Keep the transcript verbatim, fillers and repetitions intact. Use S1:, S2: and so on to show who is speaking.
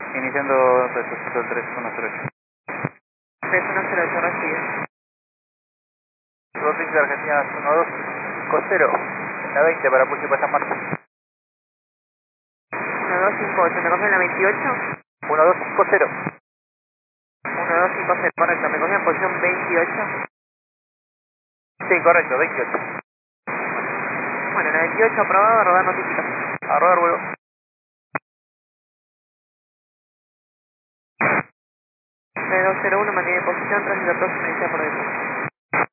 S1: Iniciando retroceso tres uno cero ocho.
S2: tres uno cero ocho, recibe.
S1: Surfing de Argentina uno dos cinco cero. La veinte para Puchi para San Marcos.
S2: uno dos cinco ocho, ¿me cogen la veintiocho?
S1: uno dos cinco cero.
S2: uno dos cinco cero, correcto, me cogen posición veintiocho.
S1: Sí, correcto, veintiocho.
S2: Bueno, la veintiocho aprobado, rodar notificación.
S1: A rodar vuelo.
S2: tres dos cero uno, mantiene posición, tras la próxima inicial por detrás.